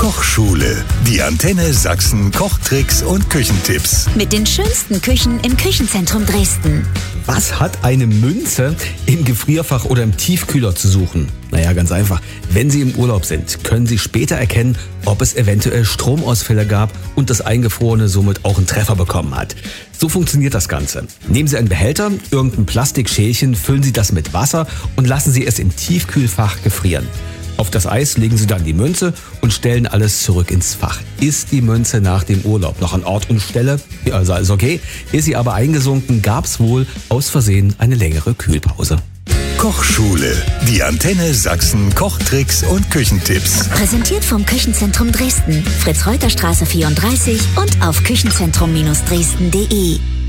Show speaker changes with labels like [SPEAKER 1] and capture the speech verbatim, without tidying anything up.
[SPEAKER 1] Kochschule. Die Antenne Sachsen Kochtricks und Küchentipps.
[SPEAKER 2] Mit den schönsten Küchen im Küchenzentrum Dresden.
[SPEAKER 3] Was hat eine Münze im Gefrierfach oder im Tiefkühler zu suchen? Naja, ganz einfach. Wenn Sie im Urlaub sind, können Sie später erkennen, ob es eventuell Stromausfälle gab und das Eingefrorene somit auch einen Treffer bekommen hat. So funktioniert das Ganze. Nehmen Sie einen Behälter, irgendein Plastikschälchen, füllen Sie das mit Wasser und lassen Sie es im Tiefkühlfach gefrieren. Auf das Eis legen Sie dann die Münze und stellen alles zurück ins Fach. Ist die Münze nach dem Urlaub noch an Ort und Stelle? Ja, also alles okay. Ist sie aber eingesunken, gab's wohl aus Versehen eine längere Kühlpause.
[SPEAKER 1] Kochschule. Die Antenne Sachsen Kochtricks und Küchentipps.
[SPEAKER 2] Präsentiert vom Küchenzentrum Dresden. Fritz-Reuter-Straße vierunddreißig und auf küchenzentrum Dresden punkt de.